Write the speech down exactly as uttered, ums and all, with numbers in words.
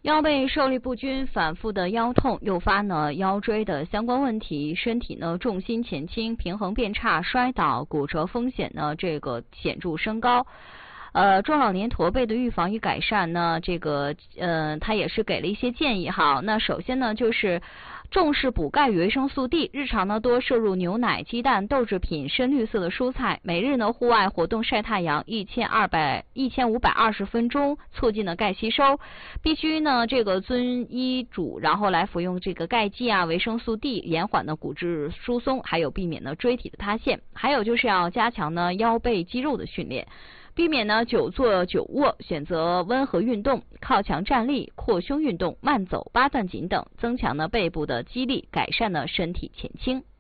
腰背受力不均，反复的腰痛，诱发呢腰椎的相关问题，身体呢重心前倾，平衡变差，摔倒、骨折风险呢这个显著升高。呃，中老年驼背的预防与改善呢，这个呃，他也是给了一些建议哈。那首先呢，就是重视补钙与维生素 D， 日常呢多摄入牛奶、鸡蛋、豆制品、深绿色的蔬菜，每日呢户外活动晒太阳一千二百一千五百二十分钟，促进了钙吸收。必须呢这个遵医嘱，然后来服用这个钙剂啊、维生素 D， 延缓呢骨质疏松，还有避免呢椎体的塌陷。还有就是要加强呢腰背肌肉的训练。避免呢久坐久卧，选择温和运动，靠墙站立、扩胸运动、慢走、八段锦等，增强呢背部的肌力，改善呢身体前倾。